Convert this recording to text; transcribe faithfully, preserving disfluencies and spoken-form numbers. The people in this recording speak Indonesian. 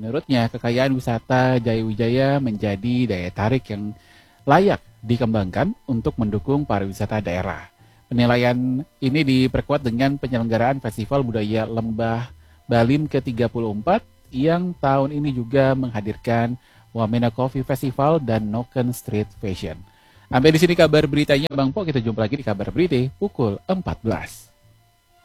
Menurutnya, kekayaan wisata Jaya Wijaya menjadi daya tarik yang layak dikembangkan untuk mendukung pariwisata daerah. Penilaian ini diperkuat dengan penyelenggaraan Festival Budaya Lembah Balim ke tiga puluh empat yang tahun ini juga menghadirkan Wamena Coffee Festival dan Noken Street Fashion. Sampai di sini kabar beritanya Bang Po, kita jumpa lagi di kabar berita pukul empat belas.